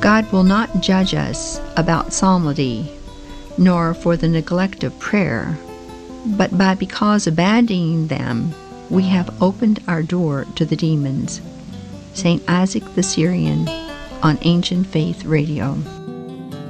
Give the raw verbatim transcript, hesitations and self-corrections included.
God will not judge us about psalmody, nor for the neglect of prayer, but by because abandoning them, we have opened our door to the demons. Saint Isaac the Syrian on Ancient Faith Radio.